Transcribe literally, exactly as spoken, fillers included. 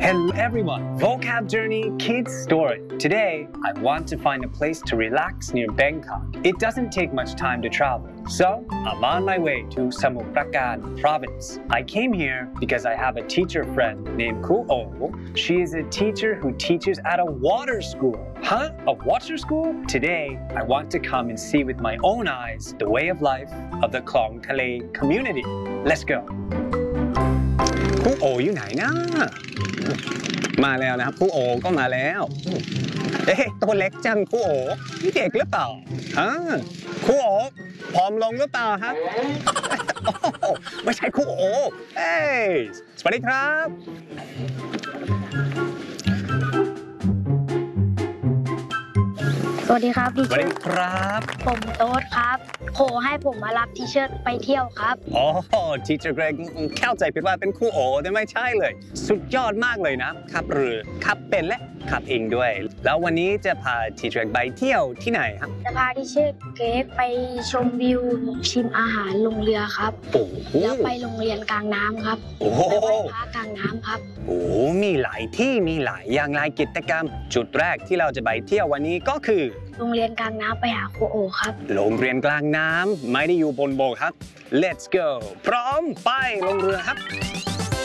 Hello everyone, Vocab Journey Kids Story. Today, I want to find a place to relax near Bangkok. It doesn't take much time to travel, so I'm on my way to Samut Prakan province. I came here because I have a teacher friend named Kru O. She is a teacher who teaches at a water school. Huh? A water school? Today, I want to come and see with my own eyes the way of life of the Klong Kale community. Let's go. ครูโออยู่ไหนนะมาแล้วนะครับครูโอก็มาแล้วเอ๊ะตัวเล็กจังครูโอนี่เด็กหรือเปล่าฮะครูโอผอมลงหรือเปล่าครับไม่ใช่ครูโอเอ้ยสวัสดีครับสวัสดีครับดิสวัสดีครับผมโต๊ดครับโหให้ผมมารับทีเชิร์ตไปเที่ยวครับอ๋อทีเจอร์เกรกเข้าใจผิดว่าเป็นครูโอแต่ไม่ใช่เลยสุดยอดมากเลยนะขับเรือขับเป็นและขับเองด้วยแล้ววันนี้จะพาทีเจอร์เกรกไปเที่ยวที่ไหนครับจะพาทีเชิร์ตเกรกไปชมวิวชิมอาหารลงเรือครับโอ้โหแล้วไปโรงเรียนกลางน้ำครับโอ้โหไปไหว้พระกลางน้ำครับโอ้มีหลายที่มีหลายอย่างหลายกิจกรรมจุดแรกที่เราจะไปเที่ยววันนี้ก็คือโรงเรียนกลางน้ำไปหาครูโอครับโรงเรียนกลางน้ำไม่ได้อยู่บนบกครับ Let's go พร้อมไปลงเรือครับ